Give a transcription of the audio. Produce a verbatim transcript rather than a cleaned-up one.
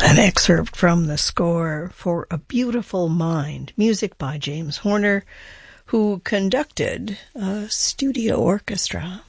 An excerpt from the score for A Beautiful Mind, music by James Horner, who conducted a studio orchestra.